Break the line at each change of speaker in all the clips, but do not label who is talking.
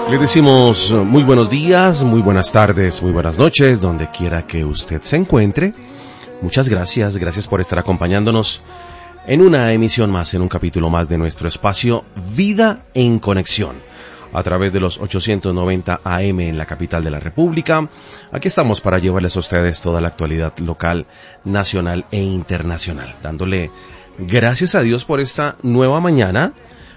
Le decimos muy buenos días, muy buenas tardes, muy buenas noches, donde quiera que usted se encuentre. Muchas gracias por estar acompañándonos en una emisión más, en un capítulo más de nuestro espacio Vida en Conexión, a través de los 890 AM en la capital de la República. Aquí estamos para llevarles a ustedes toda la actualidad local, nacional e internacional, dándole gracias a Dios por esta nueva mañana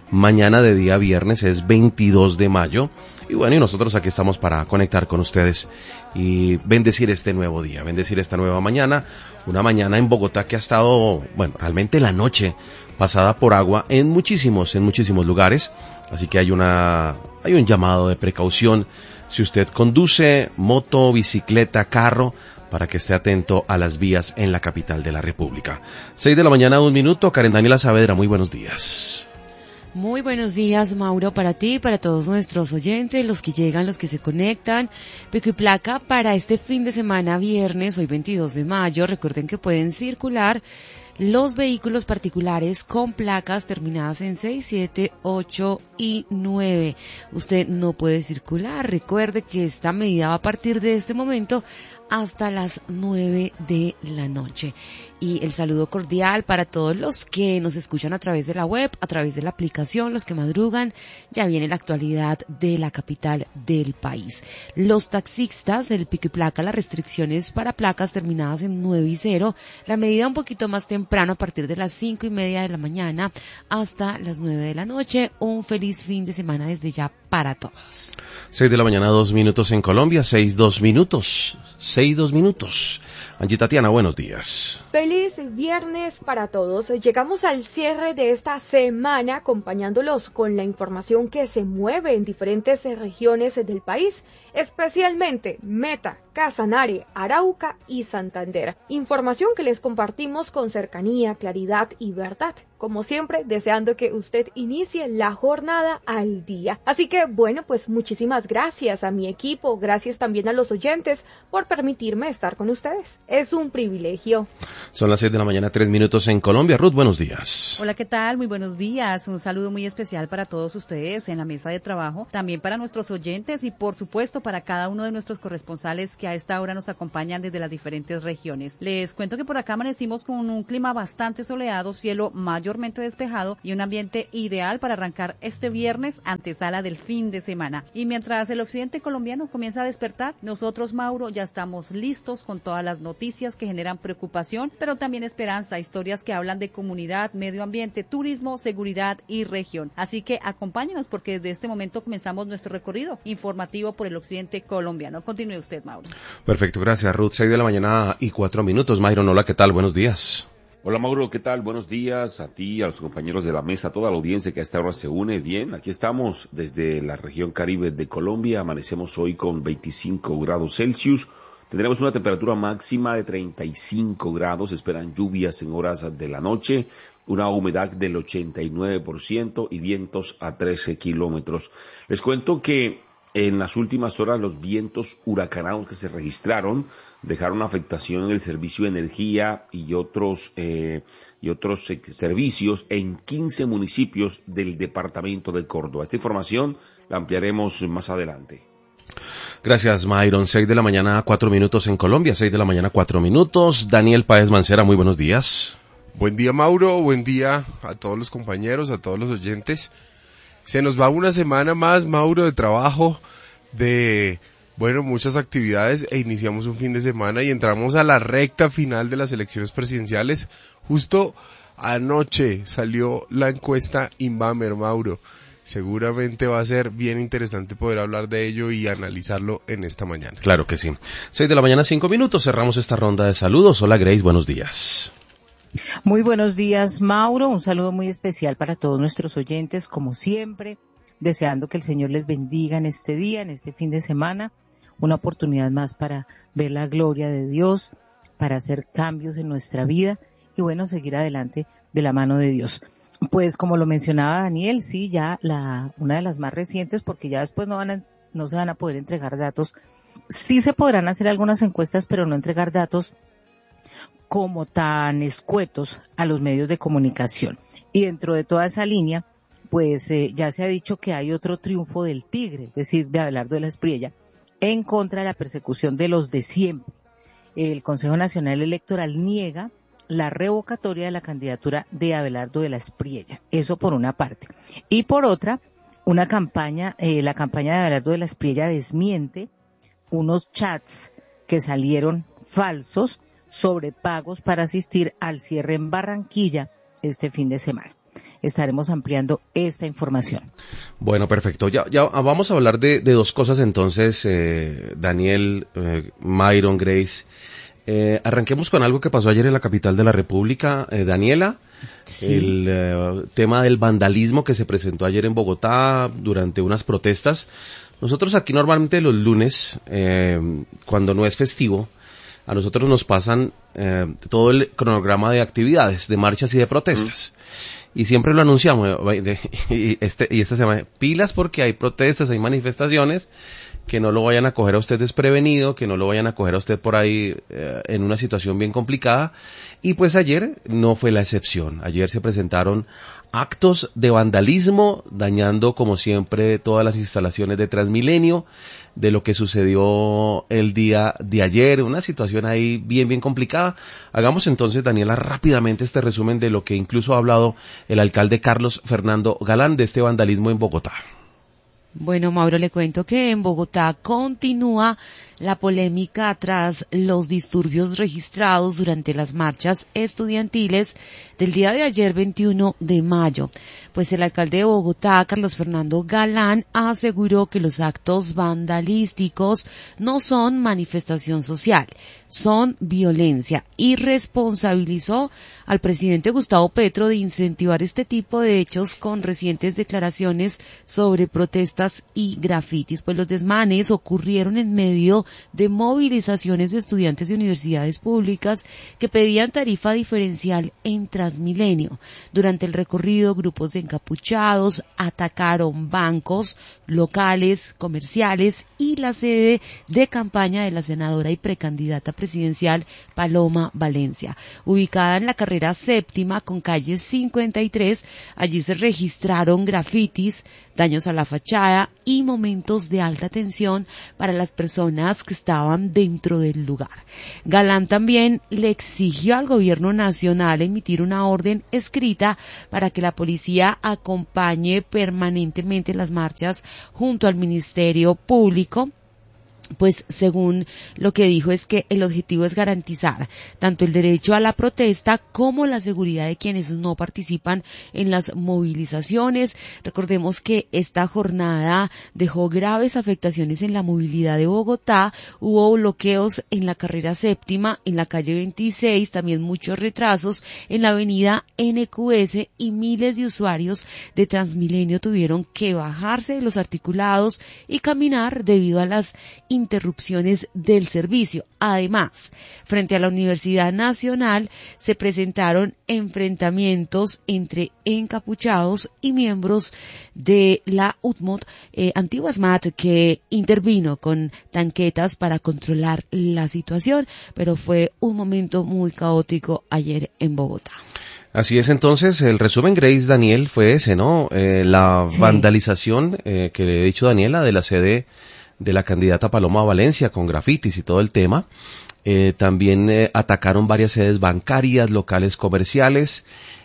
de día viernes, es 22 de mayo, y bueno, y nosotros aquí estamos para conectar con ustedes y bendecir este nuevo día, bendecir esta nueva mañana, una mañana en Bogotá que ha estado, bueno, realmente la noche pasada por agua en muchísimos lugares, así que hay un llamado de precaución si usted conduce moto, bicicleta, carro, para que esté atento a las vías en la capital de la República. 6 de la mañana, 1 minuto, Karen Daniela Saavedra, muy buenos días.
Muy buenos días, Mauro, para ti, para todos nuestros oyentes, los que llegan, los que se conectan. Pico y placa para este fin de semana, viernes, hoy 22 de mayo. Recuerden que pueden circular los vehículos particulares con placas terminadas en 6, 7, 8 y 9. Usted no puede circular. Recuerde que esta medida va a partir de este momento hasta las 9 de la noche. Y el saludo cordial para todos los que nos escuchan a través de la web, a través de la aplicación, los que madrugan. Ya viene la actualidad de la capital del país. Los taxistas, el pico y placa, las restricciones para placas terminadas en 9 y 0. La medida un poquito más temprano, a partir de las 5:30 de la mañana hasta las 9 de la noche. Un feliz fin de semana desde ya para todos.
6 de la mañana, 2 minutos en Colombia, 6:02 minutos. 6:02 minutos. Angie Tatiana, buenos días.
Feliz viernes para todos. Llegamos al cierre de esta semana acompañándolos con la información que se mueve en diferentes regiones del país, especialmente Meta, Casanare, Arauca y Santander. Información que les compartimos con cercanía, claridad y verdad. Como siempre, deseando que usted inicie la jornada al día. Así que, bueno, pues muchísimas gracias a mi equipo, gracias también a los oyentes por permitirme estar con ustedes. Es un privilegio.
Son las 6 de la mañana, 3 minutos en Colombia. Ruth, buenos días.
Hola, ¿qué tal? Muy buenos días. Un saludo muy especial para todos ustedes en la mesa de trabajo, también para nuestros oyentes y, por supuesto, para cada uno de nuestros corresponsales que a esta hora nos acompañan desde las diferentes regiones. Les cuento que por acá amanecimos con un clima bastante soleado, cielo mayormente despejado y un ambiente ideal para arrancar este viernes, antesala del fin de semana. Y mientras el occidente colombiano comienza a despertar, nosotros, Mauro, ya estamos listos con todas las noticias que generan preocupación, pero también esperanza, historias que hablan de comunidad, medio ambiente, turismo, seguridad y región. Así que acompáñenos porque desde este momento comenzamos nuestro recorrido informativo por el occidente colombiano. Continúe usted, Mauro.
Perfecto, gracias, Ruth. 6 de la mañana y 4 minutos. Myron, hola, ¿qué tal? Buenos días.
Hola Mauro, ¿qué tal? Buenos días a ti, a los compañeros de la mesa, a toda la audiencia que a esta hora se une. Bien, aquí estamos desde la región Caribe de Colombia, amanecemos hoy con 25 grados Celsius, tendremos una temperatura máxima de 35 grados, esperan lluvias en horas de la noche, una humedad del 89% y vientos a 13 kilómetros. Les cuento que en las últimas horas los vientos huracanados que se registraron dejaron afectación en el servicio de energía y otros servicios en 15 municipios del departamento de Córdoba. Esta información la ampliaremos más adelante.
Gracias, Myron. 6 de la mañana, 4 minutos en Colombia, 6 de la mañana, 4 minutos. Daniel Páez Mancera, muy buenos días.
Buen día, Mauro, buen día a todos los compañeros, a todos los oyentes. Se nos va una semana más, Mauro, de trabajo, de, muchas actividades e iniciamos un fin de semana y entramos a la recta final de las elecciones presidenciales. Justo anoche salió la encuesta Inbamer, Mauro. Seguramente va a ser bien interesante poder hablar de ello y analizarlo en esta mañana.
Claro que sí. 6 de la mañana, 5 minutos, cerramos esta ronda de saludos. Hola, Grace, buenos días.
Muy buenos días, Mauro. Un saludo muy especial para todos nuestros oyentes, como siempre, deseando que el Señor les bendiga en este día, en este fin de semana, una oportunidad más para ver la gloria de Dios, para hacer cambios en nuestra vida y seguir adelante de la mano de Dios. Pues como lo mencionaba Daniel, sí, ya una de las más recientes, porque ya después no se van a poder entregar datos. Sí se podrán hacer algunas encuestas, pero no entregar datos como tan escuetos a los medios de comunicación. Y dentro de toda esa línea, pues ya se ha dicho que hay otro triunfo del tigre, es decir, de Abelardo de la Espriella, en contra de la persecución de los de siempre. El Consejo Nacional Electoral niega la revocatoria de la candidatura de Abelardo de la Espriella. Eso por una parte. Y por otra, la campaña de Abelardo de la Espriella desmiente unos chats que salieron falsos sobre pagos para asistir al cierre en Barranquilla este fin de semana. Estaremos ampliando esta información.
Bueno, perfecto. Ya vamos a hablar de dos cosas entonces, Daniel, Myron, Grace. Arranquemos con algo que pasó ayer en la capital de la República, Daniela. Sí. El tema del vandalismo que se presentó ayer en Bogotá durante unas protestas. Nosotros aquí normalmente los lunes, cuando no es festivo, a nosotros nos pasan todo el cronograma de actividades, de marchas y de protestas. Y siempre lo anunciamos, y esta semana, pilas porque hay protestas, hay manifestaciones, que no lo vayan a coger a usted desprevenido, que no lo vayan a coger a usted por ahí en una situación bien complicada. Y pues ayer no fue la excepción. Ayer se presentaron actos de vandalismo, dañando como siempre todas las instalaciones de Transmilenio, de lo que sucedió el día de ayer, una situación ahí bien complicada. Hagamos entonces, Daniela, rápidamente este resumen de lo que incluso ha hablado el alcalde Carlos Fernando Galán de este vandalismo en Bogotá.
Bueno, Mauro, le cuento que en Bogotá continúa la polémica tras los disturbios registrados durante las marchas estudiantiles del día de ayer, 21 de mayo. Pues el alcalde de Bogotá, Carlos Fernando Galán, aseguró que los actos vandalísticos no son manifestación social, son violencia, y responsabilizó al presidente Gustavo Petro de incentivar este tipo de hechos con recientes declaraciones sobre protestas y grafitis. Pues los desmanes ocurrieron en medio de movilizaciones de estudiantes de universidades públicas que pedían tarifa diferencial en Transmilenio. Durante el recorrido, grupos de encapuchados atacaron bancos, locales, comerciales y la sede de campaña de la senadora y precandidata presidencial Paloma Valencia, ubicada en la carrera séptima con calle 53. Allí se registraron grafitis, daños a la fachada y momentos de alta tensión para las personas que estaban dentro del lugar. Galán también le exigió al gobierno nacional emitir una orden escrita para que la policía acompañe permanentemente las marchas junto al Ministerio Público. Pues según lo que dijo es que el objetivo es garantizar tanto el derecho a la protesta como la seguridad de quienes no participan en las movilizaciones. Recordemos que esta jornada dejó graves afectaciones en la movilidad de Bogotá. Hubo bloqueos en la carrera séptima, en la calle 26, también muchos retrasos en la avenida NQS, y miles de usuarios de Transmilenio tuvieron que bajarse de los articulados y caminar debido a las interrupciones del servicio. Además, frente a la Universidad Nacional se presentaron enfrentamientos entre encapuchados y miembros de la UTMOT, antigua SMAT, que intervino con tanquetas para controlar la situación, pero fue un momento muy caótico ayer en Bogotá.
Así es, entonces, el resumen, Grace, Daniel, fue ese, ¿no? Sí. Vandalización, que le he dicho, Daniela, de la sede de la candidata Paloma Valencia con grafitis y todo el tema. También atacaron varias sedes bancarias, locales comerciales.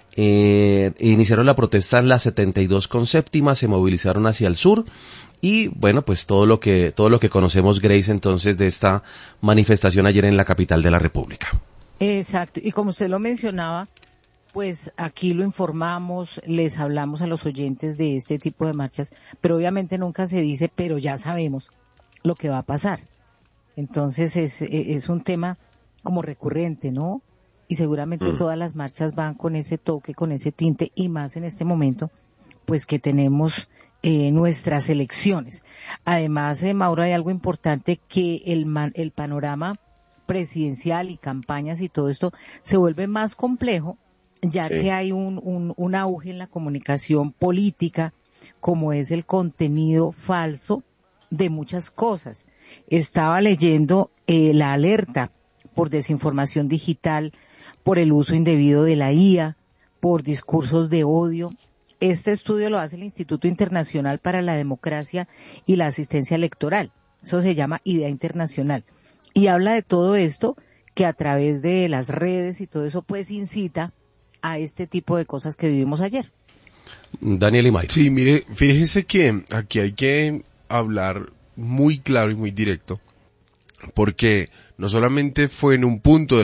Iniciaron la protesta en la 72 con séptima, se movilizaron hacia el sur. Y bueno, pues todo lo que conocemos, Grace, entonces, de esta manifestación ayer en la capital de la República.
Exacto, y como usted lo mencionaba, pues aquí lo informamos, les hablamos a los oyentes de este tipo de marchas, pero obviamente nunca se dice, pero ya sabemos lo que va a pasar. Entonces es un tema como recurrente, ¿no? Y seguramente todas las marchas van con ese toque, con ese tinte, y más en este momento, pues que tenemos nuestras elecciones. Además, Mauro, hay algo importante, que el panorama presidencial y campañas y todo esto se vuelve más complejo, ya que hay un auge en la comunicación política, como es el contenido falso de muchas cosas. Estaba leyendo la alerta por desinformación digital, por el uso indebido de la IA, por discursos de odio Este estudio lo hace el Instituto Internacional para la Democracia y la Asistencia Electoral. Eso se llama Idea Internacional. Y habla de todo esto que a través de las redes y todo eso pues incita a este tipo de cosas que vivimos ayer.
Daniel y Mayron.
Sí, mire, fíjese que aquí hay que hablar muy claro y muy directo, porque no solamente fue en un punto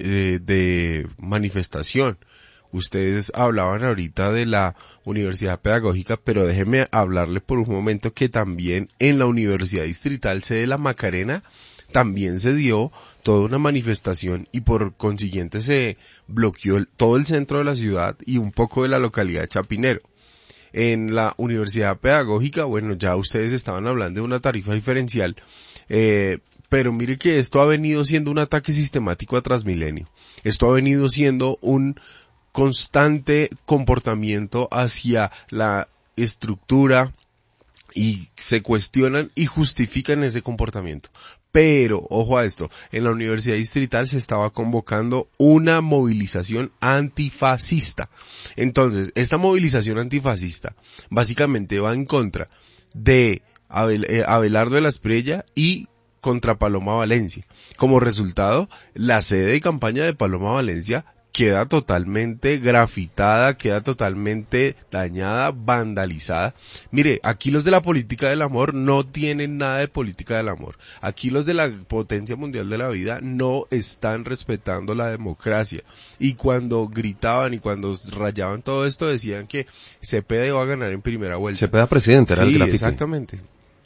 de manifestación. Ustedes hablaban ahorita de la Universidad Pedagógica, pero déjeme hablarle por un momento que también en la Universidad Distrital Sede La Macarena también se dio toda una manifestación y por consiguiente se bloqueó todo el centro de la ciudad y un poco de la localidad de Chapinero. En la Universidad Pedagógica, bueno, ya ustedes estaban hablando de una tarifa diferencial, pero mire que esto ha venido siendo un ataque sistemático a Transmilenio. Esto ha venido siendo un constante comportamiento hacia la estructura y se cuestionan y justifican ese comportamiento. Pero, ojo a esto, en la Universidad Distrital se estaba convocando una movilización antifascista. Entonces, esta movilización antifascista básicamente va en contra de Abelardo de la Espriella y contra Paloma Valencia. Como resultado, la sede de campaña de Paloma Valencia queda totalmente grafitada, queda totalmente dañada, vandalizada. Mire, aquí los de la política del amor no tienen nada de política del amor. Aquí los de la potencia mundial de la vida no están respetando la democracia. Y cuando gritaban y cuando rayaban todo esto decían que Cepeda iba a ganar en primera vuelta.
Cepeda presidente, era el grafite.
Exactamente.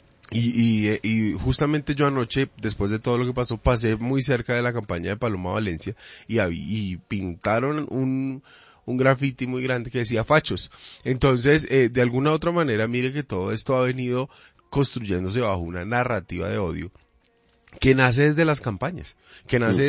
Y justamente yo anoche, después de todo lo que pasó, pasé muy cerca de la campaña de Paloma Valencia y pintaron un grafiti muy grande que decía fachos. Entonces, de alguna u otra manera, mire que todo esto ha venido construyéndose bajo una narrativa de odio que nace desde las campañas, que nace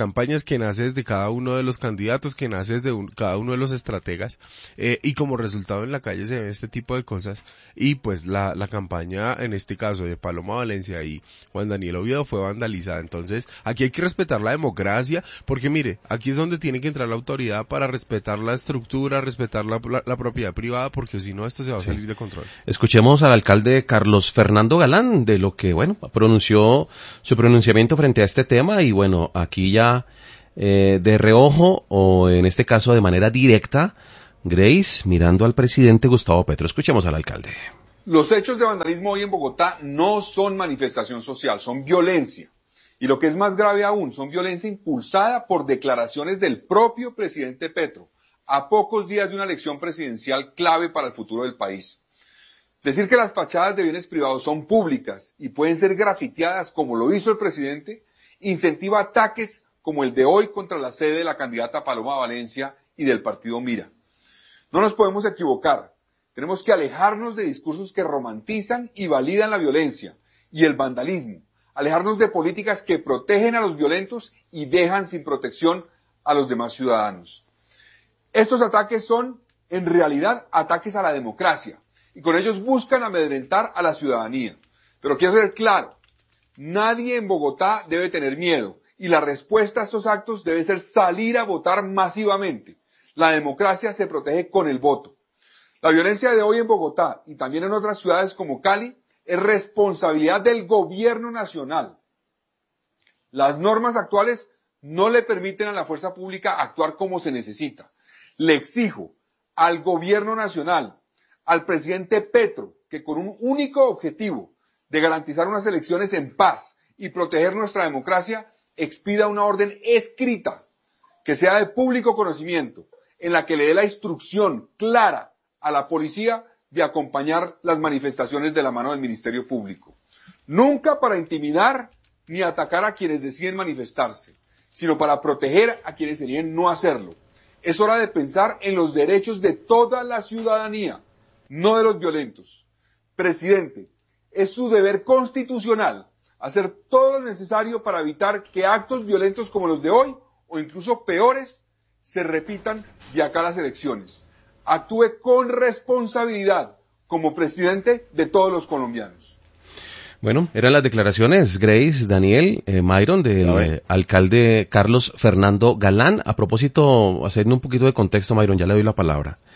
desde cada uno de los candidatos, que nace desde cada uno de los estrategas, y como resultado en la calle se ven este tipo de cosas, y pues la campaña, en este caso de Paloma Valencia y Juan Daniel Oviedo, fue vandalizada. Entonces, aquí hay que respetar la democracia, porque mire, aquí es donde tiene que entrar la autoridad para respetar la estructura, respetar la propiedad privada, porque si no, esto se va a salir de control.
Escuchemos al alcalde Carlos Fernando Galán de lo que, bueno, pronunció su pronunciamiento frente a este tema y bueno, aquí ya de reojo o en este caso de manera directa, Grace mirando al presidente Gustavo Petro. Escuchemos al alcalde.
Los hechos de vandalismo hoy en Bogotá no son manifestación social, son violencia. Y lo que es más grave aún, son violencia impulsada por declaraciones del propio presidente Petro, a pocos días de una elección presidencial clave para el futuro del país. Decir que las fachadas de bienes privados son públicas y pueden ser grafiteadas como lo hizo el presidente, incentiva ataques como el de hoy contra la sede de la candidata Paloma Valencia y del partido Mira. No nos podemos equivocar, tenemos que alejarnos de discursos que romantizan y validan la violencia y el vandalismo, alejarnos de políticas que protegen a los violentos y dejan sin protección a los demás ciudadanos. Estos ataques son, en realidad, ataques a la democracia. Y con ellos buscan amedrentar a la ciudadanía. Pero quiero ser claro, nadie en Bogotá debe tener miedo y la respuesta a estos actos debe ser salir a votar masivamente. La democracia se protege con el voto. La violencia de hoy en Bogotá y también en otras ciudades como Cali es responsabilidad del gobierno nacional. Las normas actuales no le permiten a la fuerza pública actuar como se necesita. Le exijo al gobierno nacional, al presidente Petro, que con un único objetivo de garantizar unas elecciones en paz y proteger nuestra democracia, expida una orden escrita que sea de público conocimiento, en la que le dé la instrucción clara a la policía de acompañar las manifestaciones de la mano del Ministerio Público. Nunca para intimidar ni atacar a quienes deciden manifestarse, sino para proteger a quienes deciden no hacerlo. Es hora de pensar en los derechos de toda la ciudadanía, no de los violentos. Presidente, es su deber constitucional hacer todo lo necesario para evitar que actos violentos como los de hoy, o incluso peores, se repitan de acá a las elecciones. Actúe con responsabilidad como presidente de todos los colombianos.
Bueno, eran las declaraciones, Grace, Daniel, Mayron, del alcalde Carlos Fernando Galán. A propósito, haciendo un poquito de contexto, Mayron, ya le doy la palabra.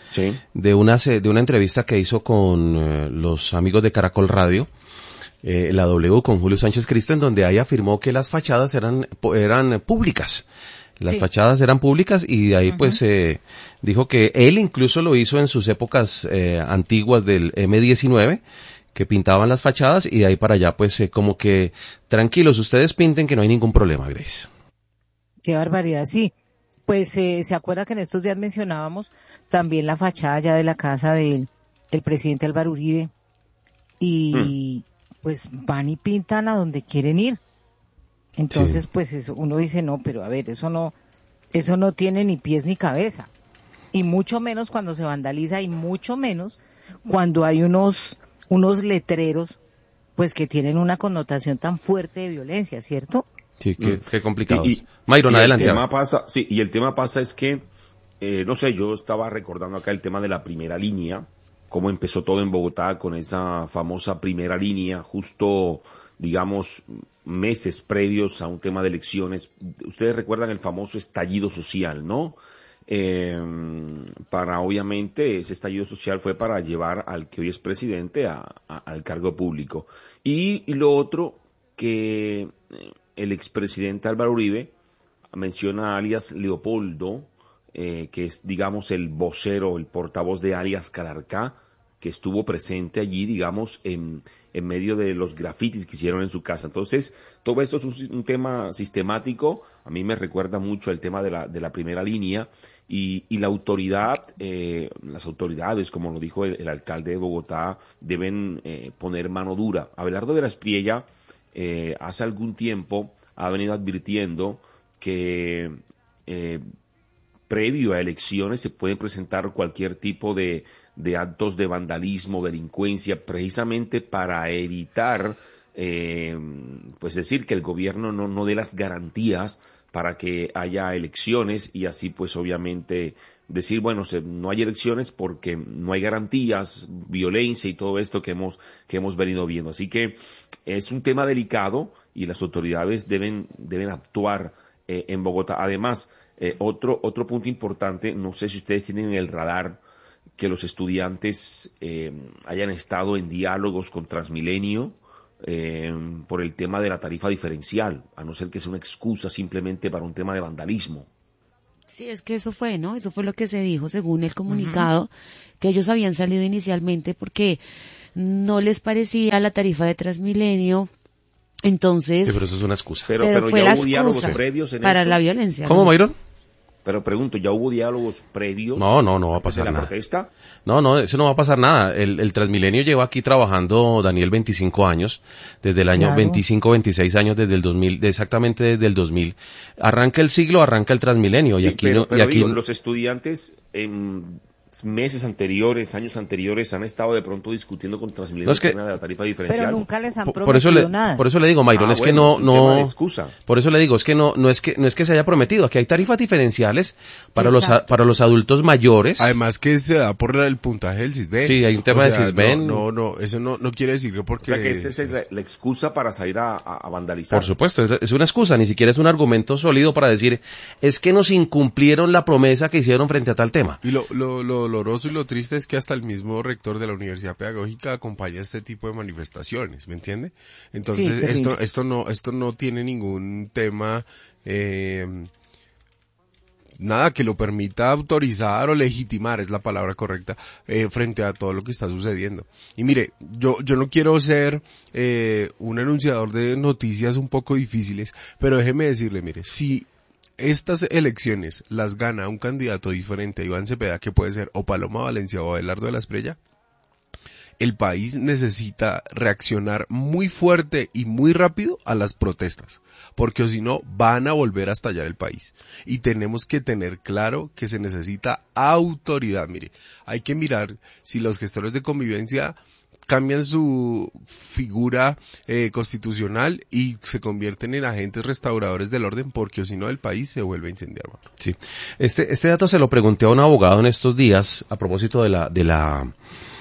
de una entrevista que hizo con los amigos de Caracol Radio, la W, con Julio Sánchez Cristo, en donde ahí afirmó que las fachadas eran públicas. Las fachadas eran públicas y de ahí pues dijo que él incluso lo hizo en sus épocas antiguas del M19, que pintaban las fachadas, y de ahí para allá pues como que tranquilos, ustedes pinten, que no hay ningún problema, Grace.
Qué barbaridad, sí. Pues se acuerda que en estos días mencionábamos también la fachada ya de la casa del presidente Álvaro Uribe, y pues van y pintan a donde quieren ir. Entonces, pues eso, uno dice, no, pero a ver, eso no tiene ni pies ni cabeza. Y mucho menos cuando se vandaliza, y mucho menos cuando hay unos letreros, pues que tienen una connotación tan fuerte de violencia, ¿cierto?
Sí, qué complicado. Mayron, adelante.
Y el tema pasa es que, no sé, yo estaba recordando acá el tema de la primera línea, cómo empezó todo en Bogotá con esa famosa primera línea, justo, digamos, meses previos a un tema de elecciones. Ustedes recuerdan el famoso estallido social, ¿no? Obviamente, ese estallido social fue para llevar al que hoy es presidente al cargo público. Y lo otro, que el expresidente Álvaro Uribe menciona a alias Leopoldo, que es, digamos, el vocero, el portavoz de alias Calarcá, que estuvo presente allí, digamos, en medio de los grafitis que hicieron en su casa. Entonces, todo esto es un tema sistemático. A mí me recuerda mucho el tema de la primera línea, y la autoridad, las autoridades, como lo dijo el alcalde de Bogotá, deben poner mano dura. Abelardo de la Espriella, hace algún tiempo ha venido advirtiendo que previo a elecciones se pueden presentar cualquier tipo de actos de vandalismo, delincuencia, precisamente para evitar, pues decir que el gobierno no dé las garantías para que haya elecciones, y así pues obviamente decir, bueno, no hay elecciones porque no hay garantías, violencia y todo esto que hemos venido viendo. Así que es un tema delicado y las autoridades deben actuar en Bogotá. Además, otro punto importante, no sé si ustedes tienen en el radar que los estudiantes hayan estado en diálogos con Transmilenio por el tema de la tarifa diferencial, a no ser que sea una excusa simplemente para un tema de vandalismo.
Sí, es que eso fue, ¿no? Eso fue lo que se dijo según el comunicado, que ellos habían salido inicialmente porque no les parecía la tarifa de Transmilenio. Entonces,
sí, pero eso es una excusa.
Pero
fue
ya
la
hubo diálogos
excusa
previos en
para
esto.
la violencia.
¿Cómo, Mayron?
Pero pregunto, ¿ya hubo diálogos previos?
No va a pasar
de la
nada.
protesta?
No, eso no va a pasar nada. El Transmilenio lleva aquí trabajando, Daniel, 25 años, desde el año 26 años, desde el 2000, exactamente desde el 2000. Arranca el siglo, arranca el Transmilenio,
Sí,
y aquí
pero
y aquí
digo, los estudiantes en meses anteriores, años anteriores, han estado de pronto discutiendo con Transmilenio el tema de la tarifa diferencial.
Pero nunca les han prometido nada.
Por eso le digo, Mayron, es que no, por eso le digo, es que no es que se haya prometido. Aquí hay tarifas diferenciales para los adultos mayores.
Además que se da por el puntaje del Sisbén.
Sí, hay un tema de Sisbén.
No, eso no quiere decir que porque...
O sea, que esa es la excusa para salir a vandalizar.
Por supuesto, es una excusa, ni siquiera es un argumento sólido para decir, es que nos incumplieron la promesa que hicieron frente a tal tema.
Y lo doloroso y lo triste es que hasta el mismo rector de la Universidad Pedagógica acompaña este tipo de manifestaciones, ¿me entiende? Entonces,
sí,
esto no tiene ningún tema, nada que lo permita autorizar o legitimar, es la palabra correcta, frente a todo lo que está sucediendo. Y mire, yo no quiero ser un anunciador de noticias un poco difíciles, pero déjeme decirle, mire, si estas elecciones las gana un candidato diferente a Iván Cepeda, que puede ser o Paloma Valencia o Abelardo de la Espriella, el país necesita reaccionar muy fuerte y muy rápido a las protestas, porque si no van a volver a estallar el país. Y tenemos que tener claro que se necesita autoridad. Mire, hay que mirar si los gestores de convivencia cambian su figura constitucional y se convierten en agentes restauradores del orden, porque si no el país se vuelve a incendiar.
Sí, este dato se lo pregunté a un abogado en estos días a propósito de la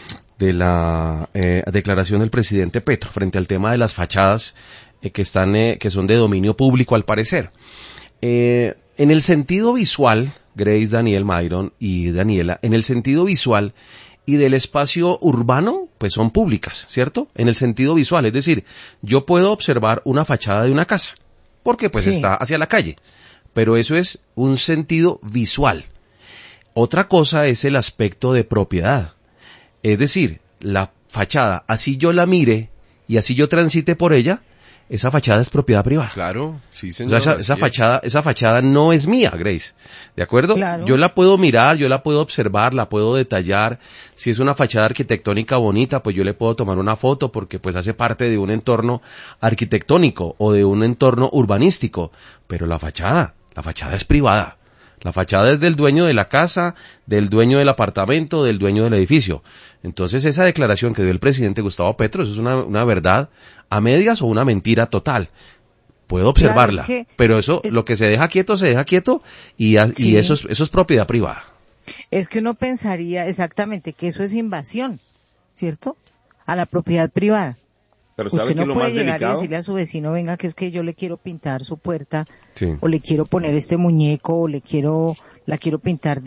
declaración del presidente Petro frente al tema de las fachadas que son de dominio público al parecer. En el sentido visual Grace, Daniel, Myron y Daniela, en el sentido visual y del espacio urbano, pues son públicas, ¿cierto? En el sentido visual, es decir, yo puedo observar una fachada de una casa, porque pues está hacia la calle, pero eso es un sentido visual. Otra cosa es el aspecto de propiedad, es decir, la fachada, así yo la mire y así yo transite por ella, esa fachada es propiedad privada.
Claro, sí, señor.
O sea, esa fachada no es mía, Grace. ¿De acuerdo?
Claro.
Yo la puedo mirar, yo la puedo observar, la puedo detallar. Si es una fachada arquitectónica bonita, pues yo le puedo tomar una foto porque pues hace parte de un entorno arquitectónico o de un entorno urbanístico. Pero la fachada es privada. La fachada es del dueño de la casa, del dueño del apartamento, del dueño del edificio. Entonces esa declaración que dio el presidente Gustavo Petro, eso es una verdad a medias o una mentira total. Puedo observarla,
Claro,
pero eso, lo que se deja quieto y eso es propiedad privada.
Es que uno pensaría exactamente que eso es invasión, ¿cierto? A la propiedad privada.
Pero ¿sabe
Usted
qué
no
es lo
puede
más
llegar
delicado?
y decirle a su vecino, venga, que es que yo le quiero pintar su puerta,
Sí.
o le quiero poner este muñeco, o quiero pintar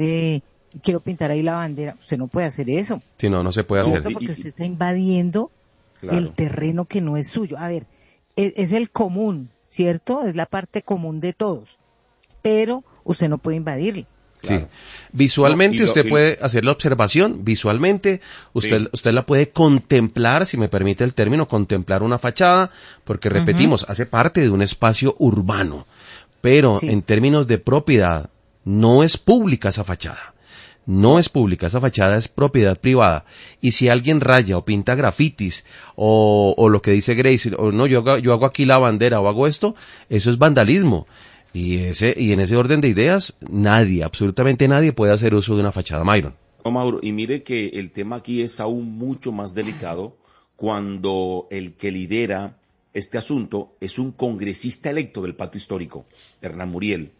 ahí la bandera. Usted no puede hacer eso,
Sí, no se puede hacer.
¿cierto? Porque usted está invadiendo
Claro.
el terreno que no es suyo. A ver, es el común, ¿cierto? Es la parte común de todos, pero usted no puede invadirlo.
Claro.
Sí. Visualmente
No,
usted puede hacer la observación, visualmente usted la puede contemplar, si me permite el término, contemplar una fachada, porque repetimos, hace parte de un espacio urbano, pero en términos de propiedad, no es pública esa fachada. No es pública, esa fachada es propiedad privada. Y si alguien raya o pinta grafitis o lo que dice Grace, o no, yo hago aquí la bandera o hago esto, eso es vandalismo. Y en ese orden de ideas, absolutamente nadie puede hacer uso de una fachada, Myron.
No, Mauro, y mire que el tema aquí es aún mucho más delicado cuando el que lidera este asunto es un congresista electo del Pacto Histórico, Hernán Muriel.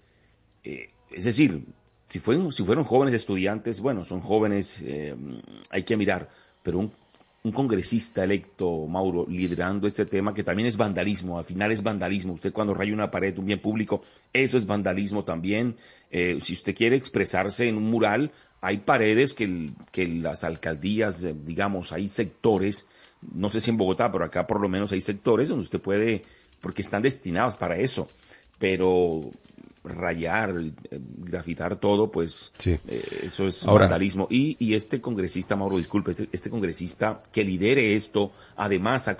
Es decir, si fueron jóvenes estudiantes, bueno, son jóvenes, hay que mirar, pero un congresista electo, Mauro, liderando este tema, que también es vandalismo, al final es vandalismo. Usted cuando raya una pared, un bien público, eso es vandalismo también. Si usted quiere expresarse en un mural, hay paredes que las alcaldías, digamos, hay sectores, no sé si en Bogotá, pero acá por lo menos hay sectores donde usted puede, porque están destinados para eso, pero rayar, grafitar todo, pues eso es vandalismo. Y este congresista, Mauro, disculpe, este congresista que lidere esto, además ha